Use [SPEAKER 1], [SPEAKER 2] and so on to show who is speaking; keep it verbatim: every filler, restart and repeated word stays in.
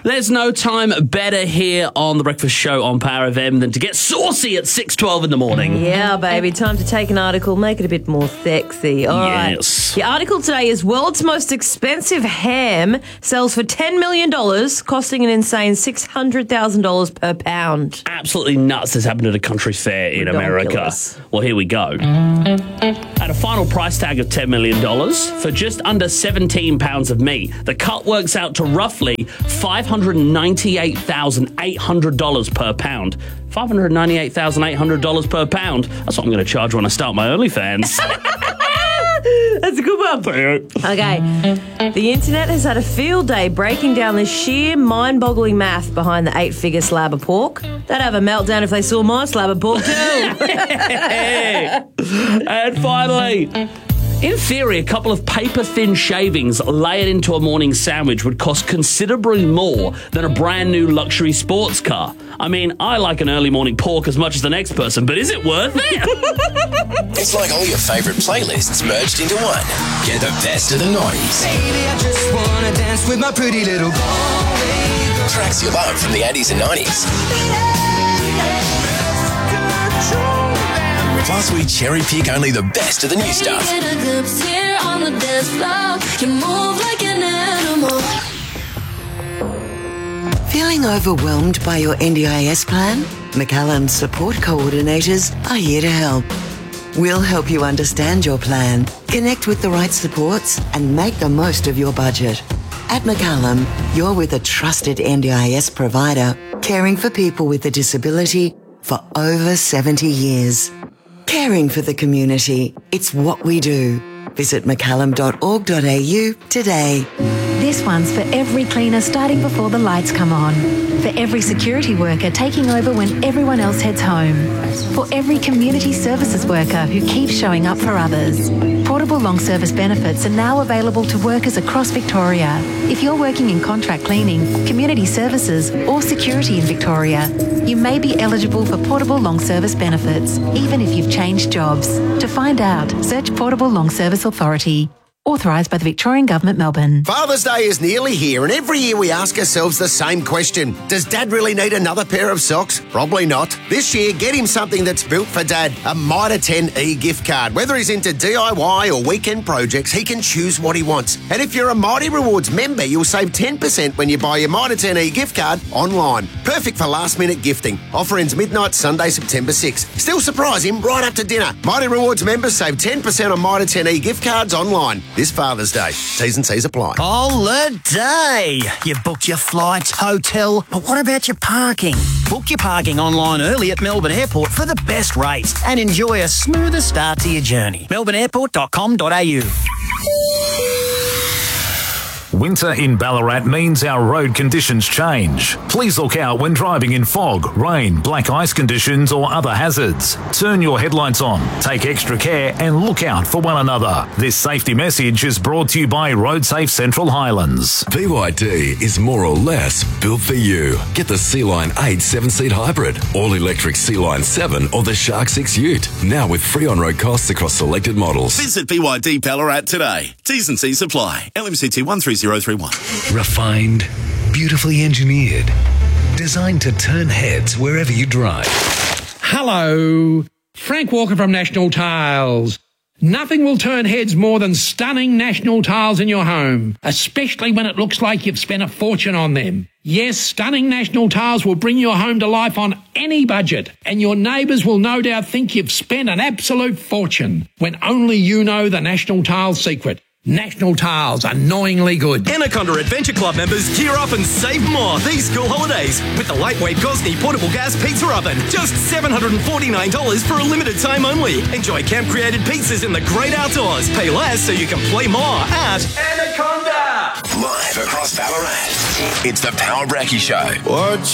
[SPEAKER 1] There's no time better here on The Breakfast Show on Power F M than to get saucy at six twelve in the morning.
[SPEAKER 2] Yeah, baby. Time to take an article, make it a bit more sexy. All right.
[SPEAKER 1] Yes.
[SPEAKER 2] The article today is World's Most Expensive Ham sells for ten million dollars, costing an insane six hundred thousand dollars per pound.
[SPEAKER 1] Absolutely nuts. This happened at a country fair in
[SPEAKER 2] Ridiculous.
[SPEAKER 1] America. Well, here we go. At a final price tag of ten million dollars for just under seventeen pounds of meat, the cut works out to roughly five hundred ninety-eight thousand eight hundred dollars per pound. five hundred ninety-eight thousand eight hundred dollars per pound. That's what I'm going to charge when I start my OnlyFans.
[SPEAKER 2] That's a good one. Okay. The internet has had a field day breaking down the sheer mind-boggling math behind the eight-figure slab of pork. They'd have a meltdown if they saw my slab of pork too.
[SPEAKER 1] And finally, in theory, a couple of paper-thin shavings layered into a morning sandwich would cost considerably more than a brand new luxury sports car. I mean, I like an early morning pork as much as the next person, but is it worth it?
[SPEAKER 3] It's like all your favourite playlists merged into one. Get the best of the nineties.
[SPEAKER 4] Baby, I just wanna dance with my pretty little Galway.
[SPEAKER 3] Tracks you love from the eighties and nineties. Plus, we cherry pick only the best of the new stuff.
[SPEAKER 5] Feeling overwhelmed by your N D I S plan? McCallum's support coordinators are here to help. We'll help you understand your plan, connect with the right supports, and make the most of your budget. At McCallum, you're with a trusted N D I S provider, caring for people with a disability for over seventy years. Caring for the community, it's what we do. Visit mccallum dot org dot a u today.
[SPEAKER 6] This one's for every cleaner starting before the lights come on. For every security worker taking over when everyone else heads home. For every community services worker who keeps showing up for others. Portable long service benefits are now available to workers across Victoria. If you're working in contract cleaning, community services or security in Victoria, you may be eligible for portable long service benefits, even if you've changed jobs. To find out, search Portable Long Service Authority. Authorised by the Victorian Government, Melbourne.
[SPEAKER 7] Father's Day is nearly here, and every year we ask ourselves the same question. Does Dad really need another pair of socks? Probably not. This year, get him something that's built for Dad, a Mitre ten E gift card. Whether he's into D I Y or weekend projects, he can choose what he wants. And if you're a Mighty Rewards member, you'll save ten percent when you buy your Mitre ten E gift card online. Perfect for last-minute gifting. Offer ends midnight Sunday, September sixth. Still surprise him right up to dinner. Mighty Rewards members save ten percent on Mitre ten E gift cards online this Father's Day. T's and C's apply.
[SPEAKER 8] Holiday! You've booked your flights, hotel, but what about your parking? Book your parking online early at Melbourne Airport for the best rates and enjoy a smoother start to your journey. melbourne airport dot com dot a u.
[SPEAKER 9] Winter in Ballarat means our road conditions change. Please look out when driving in fog, rain, black ice conditions or other hazards. Turn your headlights on, take extra care and look out for one another. This safety message is brought to you by RoadSafe Central Highlands.
[SPEAKER 10] B Y D is more or less built for you. Get the Sea-Line eight seven-seat hybrid, all-electric Sea-Line seven or the Shark six Ute. Now with free on-road costs across selected models.
[SPEAKER 11] Visit B Y D Ballarat today. T's and C's apply. L M C T one three zero three one.
[SPEAKER 12] Refined, beautifully engineered, designed to turn heads wherever you drive.
[SPEAKER 13] Hello, Frank Walker from National Tiles. Nothing will turn heads more than stunning National Tiles in your home, especially when it looks like you've spent a fortune on them. Yes, stunning National Tiles will bring your home to life on any budget, and your neighbours will no doubt think you've spent an absolute fortune, when only you know the National Tiles secret. National Tiles, annoyingly good.
[SPEAKER 14] Anaconda Adventure Club members gear up and save more these school holidays with the lightweight Gosney portable gas pizza oven. Just seven hundred forty-nine dollars for a limited time only. Enjoy camp-created pizzas in the great outdoors. Pay less so you can play more at
[SPEAKER 3] Anaconda. Live across Ballarat. It's the Power Bracky Show.
[SPEAKER 7] Watch